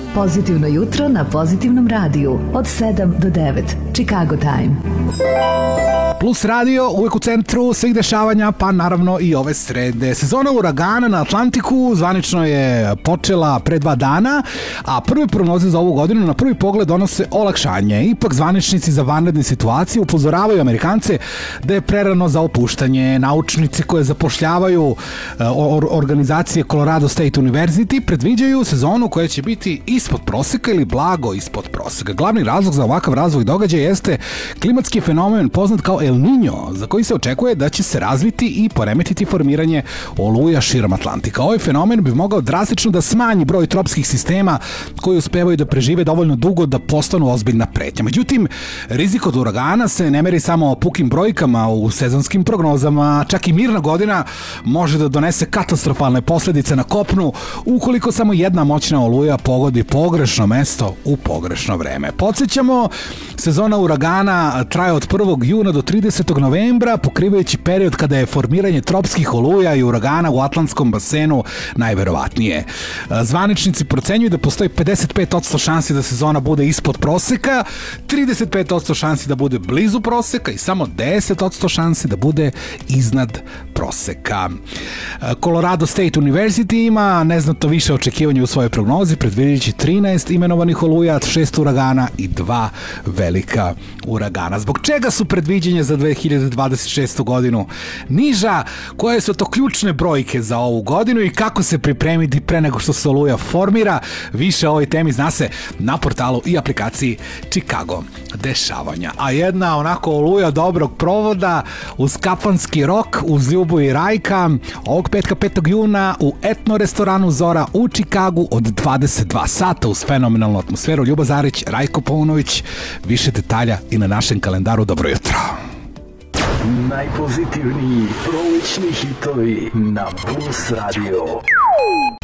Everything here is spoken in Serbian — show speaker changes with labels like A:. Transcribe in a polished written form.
A: Pozitivno jutro na Pozitivnom radiju od 7 do 9. Chicago Time.
B: Plus radio uvijek u centru svih dešavanja, pa naravno i ove srede. Sezona uragana na Atlantiku zvanično je počela pre 2 dana, a prve prognoze za ovu godinu na prvi pogled donose olakšanje. Ipak zvaničnici za vanredne situacije upozoravaju Amerikance da je prerano za opuštanje. Naučnici koje zapošljavaju organizacije Colorado State University predviđaju sezonu koja će biti ispod proseka ili blago ispod proseka. Glavni razlog za ovakav razvoj događaja jeste klimatski fenomen poznat kao El Niño, za koji se očekuje da će se razviti i poremetiti formiranje oluja širom Atlantika. Ovaj fenomen bi mogao drastično da smanji broj tropskih sistema koji uspevaju da prežive dovoljno dugo da postanu ozbiljna pretnja. Međutim, rizik od uragana se ne meri samo pukim brojkama u sezonskim prognozama. Čak i mirna godina može da donese katastrofalne posledice na kopnu ukoliko samo jedna moćna oluja pogodi pogrešno mesto u pogrešno vreme. Podsjećamo, sezona uragana traje od 1. juna do 30. novembra, pokrivajući period kada je formiranje tropskih oluja i uragana u Atlantskom basenu najverovatnije. Zvaničnici procenjuju da postoji 55% šansi da sezona bude ispod proseka, 35% šansi da bude blizu proseka i samo 10% šansi da bude iznad proseka. Colorado State University ima neznatno više očekivanja u svojoj prognozi, predviđajući 13 imenovanih oluja, 6 uragana i 2 velika uragana. Zbog čega su predviđenja za 2026. godinu niža? Koje su to ključne brojke za ovu godinu i kako se pripremiti pre nego što se oluja formira? Više o ovoj temi zna se na portalu i aplikaciji Chicago dešavanja. A jedna onako oluja dobrog provoda uz kafanski rok, uz Ljubu i Rajka ovog petka 5. juna u etno restoranu Zora u Chicagu od 22 sata uz fenomenalnu atmosferu. Ljuba Zarić, Rajko Paunović, više detalja i na našem kalendaru. Dobro jutro.
C: Najpozitivniji prolećni hitovi na Plus Radio.